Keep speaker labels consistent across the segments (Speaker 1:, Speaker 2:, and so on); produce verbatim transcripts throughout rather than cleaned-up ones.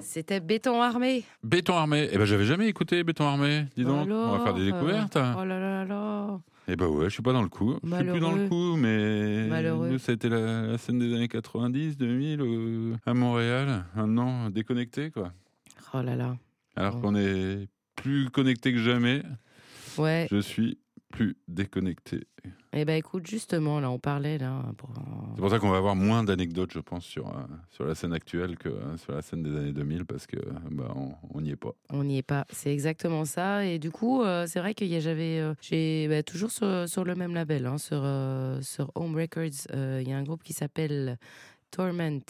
Speaker 1: C'était Béton Armé.
Speaker 2: Béton Armé. Eh ben, j'avais jamais écouté Béton Armé. Dis donc,
Speaker 1: Alors,
Speaker 2: on va faire des découvertes.
Speaker 1: Oh là là là là.
Speaker 2: Eh ben ouais, je suis pas dans le coup. Je suis plus dans le coup, mais
Speaker 1: Malheureux.
Speaker 2: nous, ça a été la, la scène des années quatre-vingt-dix, deux mille euh, à Montréal. Maintenant, déconnecté, quoi.
Speaker 1: Oh là là.
Speaker 2: Alors
Speaker 1: Bon.
Speaker 2: qu'on est plus connecté que jamais.
Speaker 1: Ouais.
Speaker 2: Je suis plus déconnecté.
Speaker 1: Eh ben écoute, justement, là, on parlait là. Pour...
Speaker 2: C'est pour ça qu'on va avoir moins d'anecdotes, je pense, sur, euh, sur la scène actuelle que euh, sur la scène des années deux mille, parce que bah, on n'y est pas.
Speaker 1: On n'y est pas. C'est exactement ça. Et du coup, euh, c'est vrai que y a, j'avais, euh, j'ai bah, toujours sur, sur le même label, hein, sur, euh, sur Home Records, il euh, y a un groupe qui s'appelle Torment.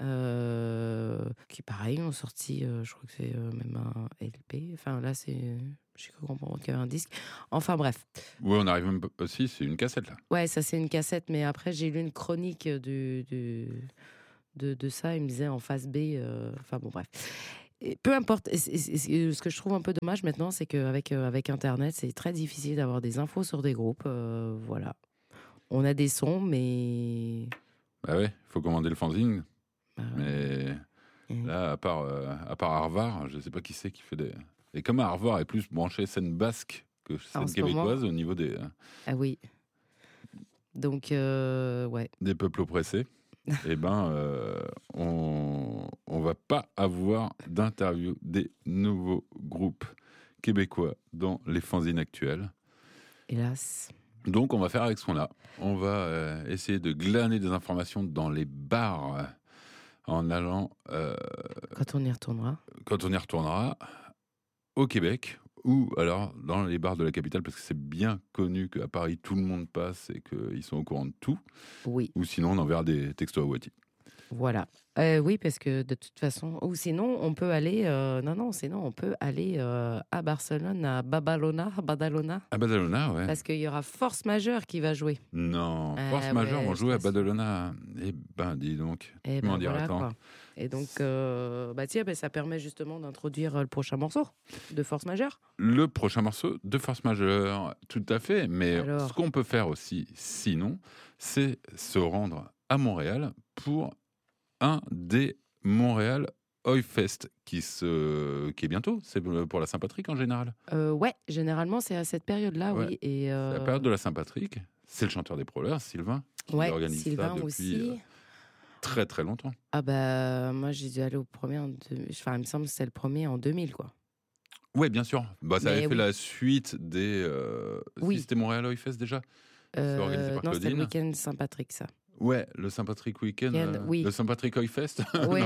Speaker 1: Euh, qui pareil ont sorti, euh, je crois que c'est euh, même un L P. Enfin là, c'est, je sais pas comprendre qu'il y avait un disque. Enfin bref.
Speaker 2: Oui, on arrive même pas aussi, c'est une cassette là.
Speaker 1: Ouais, ça c'est une cassette, mais après j'ai lu une chronique du, du, de, de ça. Il me disait en face B. Euh, enfin bon bref. Et peu importe. Et, et, et, ce que je trouve un peu dommage maintenant, c'est qu'avec euh, avec Internet, c'est très difficile d'avoir des infos sur des groupes. Euh, voilà. On a des sons, mais.
Speaker 2: Bah ouais, il faut commander le fanzine.
Speaker 1: Bah,
Speaker 2: mais mmh. là, à part, euh, à part Harvard, je ne sais pas qui c'est qui fait des. Et comme Harvard est plus branché scène basque que scène québécoise moment... au niveau des.
Speaker 1: Ah oui. Donc, euh, ouais.
Speaker 2: Des peuples oppressés. Eh ben, euh, on on va pas avoir d'interview des nouveaux groupes québécois dans les fanzines actuelles.
Speaker 1: Hélas.
Speaker 2: Donc, on va faire avec ce qu'on a. On va euh, essayer de glaner des informations dans les bars. Euh, en allant... Euh,
Speaker 1: quand on y retournera.
Speaker 2: Quand on y retournera, au Québec, ou alors dans les bars de la capitale, parce que c'est bien connu qu'à Paris, tout le monde passe et qu'ils sont au courant de tout.
Speaker 1: Oui.
Speaker 2: Ou sinon, on enverra des textos à Wati.
Speaker 1: Voilà. Euh, oui, parce que de toute façon... Ou sinon, on peut aller... Euh, non, non, sinon, on peut aller euh, à Barcelone, à Badalona. Badalona.
Speaker 2: À Badalona, ouais.
Speaker 1: Parce qu'il y aura Force Majeure qui va jouer.
Speaker 2: Non, Force euh, Majeure ouais, vont jouer à Badalona. Eh ben, dis donc.
Speaker 1: Eh ben, voilà, quoi. Et donc, euh, bah, tiens, bah, ça permet justement d'introduire le prochain morceau de Force Majeure.
Speaker 2: Le prochain morceau de Force Majeure, tout à fait. Mais
Speaker 1: alors...
Speaker 2: ce qu'on peut faire aussi, sinon, c'est se rendre à Montréal pour un des Montréal Oi Fest qui, se... qui est bientôt. C'est pour la Saint-Patrick en général.
Speaker 1: Euh, ouais, généralement c'est à cette période-là, ouais. oui. Et euh...
Speaker 2: C'est la période de la Saint-Patrick. C'est le chanteur des Prowlers, Sylvain, qui
Speaker 1: ouais,
Speaker 2: organise
Speaker 1: Sylvain
Speaker 2: ça depuis
Speaker 1: aussi.
Speaker 2: Euh, très très longtemps.
Speaker 1: Ah bah moi j'ai dû aller au premier, en deux... enfin il me semble que c'était le premier en deux mille quoi.
Speaker 2: Ouais, bien sûr. Bah ça Mais avait oui. fait la suite des. Euh...
Speaker 1: Oui.
Speaker 2: Si c'était Montréal Oi Fest déjà.
Speaker 1: Euh...
Speaker 2: C'est organisé par
Speaker 1: non,
Speaker 2: Claudine.
Speaker 1: c'était le week-end Saint-Patrick ça.
Speaker 2: Ouais, le Saint-Patrick Week-end,
Speaker 1: euh, oui.
Speaker 2: le Saint-Patrick Oi Fest.
Speaker 1: Oui,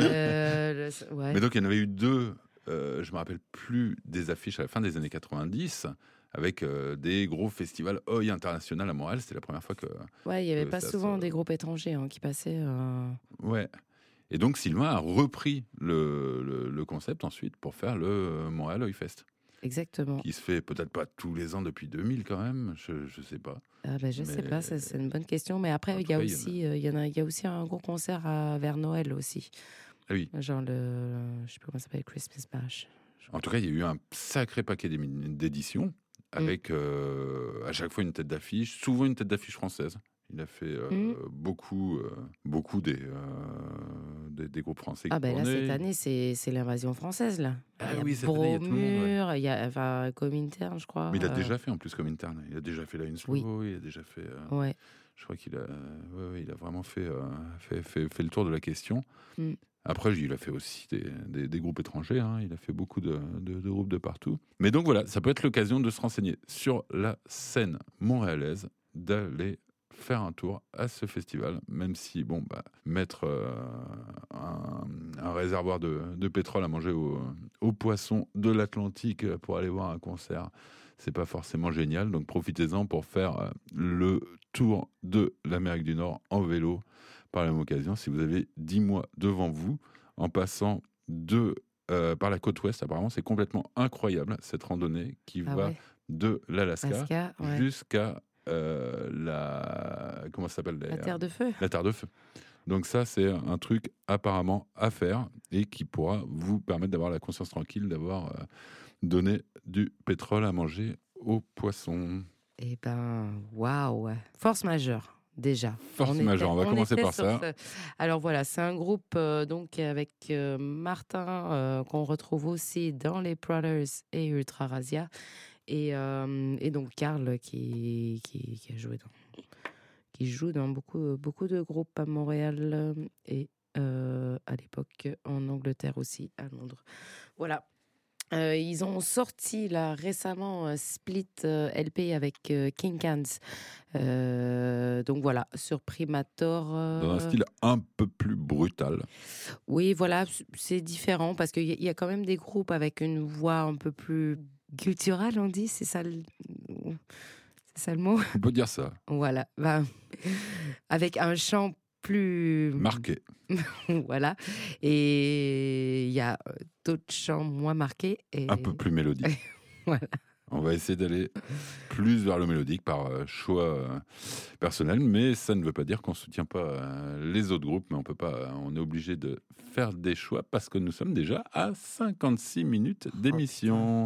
Speaker 1: le, le, ouais.
Speaker 2: Mais donc, il y en avait eu deux, euh, je ne me rappelle plus, des affiches à la fin des années quatre-vingt-dix, avec euh, des gros festivals Oi international à Montréal. C'était la première fois que...
Speaker 1: Ouais, il n'y avait pas souvent se... des groupes étrangers hein, qui passaient... Euh...
Speaker 2: Ouais. Et donc, Sylvain a repris le, le, le concept ensuite pour faire le Montréal Oi Fest.
Speaker 1: Exactement.
Speaker 2: Qui se fait peut-être pas tous les ans depuis deux mille quand même, je ne sais pas.
Speaker 1: Ah ben, je ne
Speaker 2: mais...
Speaker 1: sais pas, ça, c'est une bonne question. Mais après, il y, a aussi, il, y en a, il y a aussi un gros concert à, vers Noël aussi.
Speaker 2: Ah oui.
Speaker 1: Genre le, je ne sais plus comment ça s'appelle, Christmas Bash.
Speaker 2: En tout cas, il y a eu un sacré paquet d'éditions, avec mm. euh, à chaque fois une tête d'affiche, souvent une tête d'affiche française. Il a fait euh, mm. beaucoup, euh, beaucoup des, euh, des, des groupes français.
Speaker 1: Ah ben là, cette année, c'est, c'est l'invasion française, là.
Speaker 2: Ah
Speaker 1: il y a
Speaker 2: oui, cette
Speaker 1: Bromure,
Speaker 2: année, il y a tout le monde. Ouais.
Speaker 1: Il y a enfin, Comintern, je crois.
Speaker 2: Mais il a
Speaker 1: euh...
Speaker 2: déjà fait, en plus, Comintern. Il a déjà fait la Inslow,
Speaker 1: oui.
Speaker 2: il a déjà fait... Euh,
Speaker 1: ouais.
Speaker 2: Je crois qu'il a, ouais, ouais, il a vraiment fait, euh, fait, fait, fait le tour de la question.
Speaker 1: Mm.
Speaker 2: Après, il a fait aussi des, des, des groupes étrangers, hein. Il a fait beaucoup de, de, de groupes de partout. Mais donc voilà, ça peut être l'occasion de se renseigner sur la scène montréalaise, d'aller faire un tour à ce festival, même si, bon, bah, mettre euh, un, un réservoir de, de pétrole à manger aux au poissons de l'Atlantique pour aller voir un concert, c'est pas forcément génial. Donc profitez-en pour faire le tour de l'Amérique du Nord en vélo par la même occasion. Si vous avez dix mois devant vous, en passant de, euh, par la côte ouest, apparemment c'est complètement incroyable cette randonnée qui
Speaker 1: ah
Speaker 2: va
Speaker 1: ouais.
Speaker 2: de l'Alaska
Speaker 1: Alaska, ouais.
Speaker 2: jusqu'à euh, la comment ça s'appelle
Speaker 1: la terre de feu.
Speaker 2: La terre de feu. Donc ça, c'est un truc apparemment à faire et qui pourra vous permettre d'avoir la conscience tranquille, d'avoir euh, donné du pétrole à manger aux poissons.
Speaker 1: Eh ben, waouh! Force Majeure. déjà.
Speaker 2: Force
Speaker 1: On
Speaker 2: majeure,
Speaker 1: était-
Speaker 2: on va
Speaker 1: on
Speaker 2: commencer
Speaker 1: était
Speaker 2: par
Speaker 1: sur
Speaker 2: ça.
Speaker 1: ce- Alors voilà, c'est un groupe euh, donc avec euh, Martin euh, qu'on retrouve aussi dans les Brothers et Ultra Razia et, euh, et donc Karl qui, qui, qui a joué dans, qui joue dans beaucoup, beaucoup de groupes à Montréal euh, et euh, à l'époque en Angleterre aussi, à Londres. Voilà. Euh, ils ont sorti là récemment un split euh, L P avec euh, King Cans. Euh, donc voilà, sur Primator.
Speaker 2: Dans un
Speaker 1: euh,
Speaker 2: style un peu plus brutal.
Speaker 1: Oui, voilà, c- c'est différent parce qu'il y, a- il y a quand même des groupes avec une voix un peu plus gutturale, on dit, c'est ça le, c'est ça le mot?
Speaker 2: On peut dire ça.
Speaker 1: Voilà, ben, avec un chant plus
Speaker 2: Marqué.
Speaker 1: voilà, et il y a euh, d'autres chants moins marqués et
Speaker 2: Un peu plus mélodique.
Speaker 1: voilà.
Speaker 2: On va essayer d'aller plus vers le mélodique par euh, choix euh, personnel, mais ça ne veut pas dire qu'on ne soutient pas euh, les autres groupes, mais on peut pas, euh, on est obligé de faire des choix parce que nous sommes déjà à cinquante-six minutes d'émission.